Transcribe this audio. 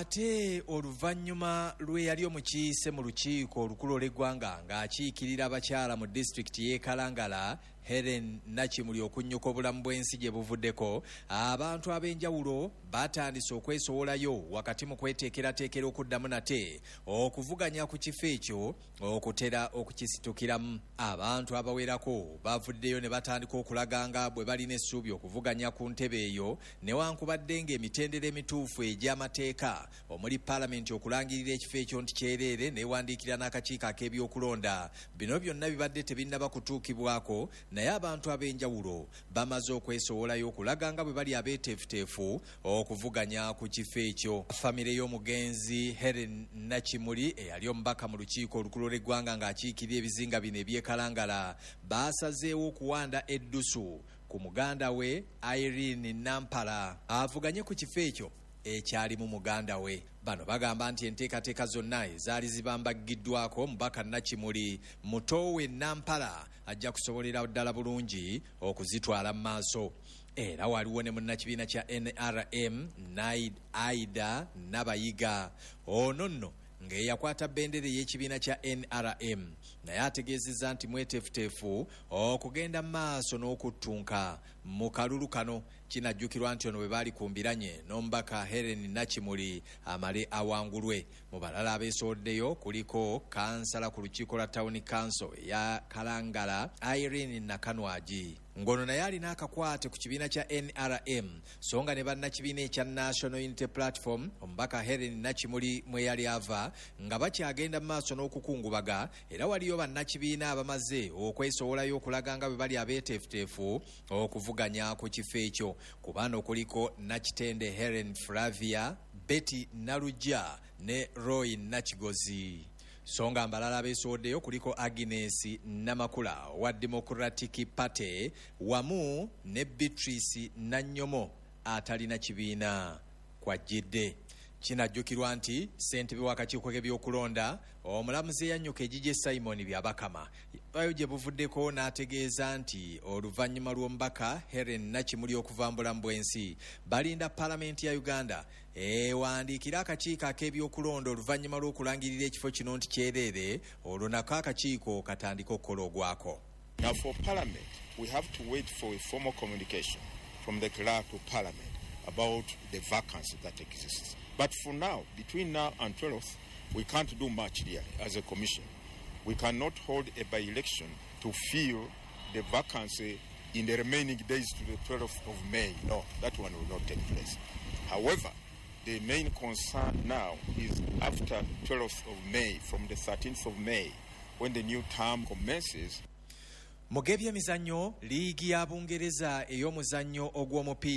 ate oluvannyuma lwe yali omukiise mu lukiiko olukulu olw'eggwanga ng'akiikirira abakyala mu disitulikiti y'e Kalangala Helen Nakimuli okunnyuka obulamu bw'ensi gye buvuddeko, abantu ab'enjawulo batandise okwesowolayo wakati mu kweteekerateekera okuddamu nate okuvuganya ku kifo ekyo okutera okukisitukiramu. Abantu abawerako bavuddeyo ne batandika okulaganga bwe balina essuubi okuvuganya ku ntebe eyo newankubadde ng'emitendera emituufu egy'amateeka omuli paalamenti okulangirira ekifo ekyo nti kyereere neewandiikira n'akakiiko ak'ebyokulonda, bino byonna bibadde tebinnaba kutuukibwako, naye abantu ab'enjawulo bamaze okwesowolayo okulaga nga bwe bali abeeteefuteefu okuvuganya ku kifo ekyo. Famire y'omugenzi Helen Nakimuli eyali omubaka mu lukiiko olukulu lw'eggwanga ng'akiikirira ebizinga bino eby'e Kalangala baasazeewo okuwanda eddusu ku muganda we Irene Nampala avuganye ku kifo ekyo ekyalimu muganda we. Bano bagamba nti enteekateeka zonna ezaali zibambaggiddwako mubaka Nakimuli, muto we Nampala ajja kusobolera ddala bulungi okuzitwala mu maaso. Era waliwo ne munnakibiina kya NRM Aida Nabayiga, ono nno ng'eyakwata bbendera y'ekibiina kya NRM, naye ategeezezza nti mweteefuteefu okugenda mu maaso n'okuttunka mu kalulu kano. Kinajjukirwa nti ono bwe baali kumbiranye n'omubaka Helen Nakimuli amale awangulwe. Mu balala abeesowoddeyo kuliko kansala ku lukiiko lwa Town Council eya Kalangala Irene Nakanwagi, ng'ono naye alina akakwate ku kibiina kya NRM, so nga ne bannakibiina ekya National Unity Platform omubaka Helen Nakimuli mwe yali ava nga bakyagenda mu maaso n'okukungubaga. Era waliyo bannakibiina abamaze okwesowolayo okulaga nga bwe bali abeeteefuteefu okuvuganya ku kifo ekyo. Ku bano kuliko Nakitende Helen Flavia, Betty Nalujja ne Roy Nakigozi. Songa mbalala abeesowoddeyo kuliko Agnes Namakula wa Democratic Party wamu ne Beatrice Nanyomo atalina kibiina kwajjidde. Kinajjukirwa nti ssentebe w'akakiiko k'ebyokulonda omulamuzi eyannyuka Ejije Simon Byabakama bayo gye buvuddeko n'ategeeza nti oluvannyuma lw'omubaka Helen Nakimuli okuva mu bulamu bw'ensi balinda paalamenti ya Uganda ewandiikira akakiiko ak'ebyokulonda oluvannyuma lw'okulangirira ekifo kino nti kyereere, olwo nako akakiiko katandika okukola ogwako. Now for Parliament, we have to wait for a formal communication from the clerk to Parliament about the vacancy that exists. But for now, between now and 12th, we can't do much here as a commission. We cannot hold a by-election to fill the vacancy in the remaining days to the 12th of May. No, that one will not take place. However, the main concern now is after 12th of May, from the 13th of May, when the new term commences. Mu by'emizannyo, liigi ya Bungereza ey'omuzannyo ogw'omupiira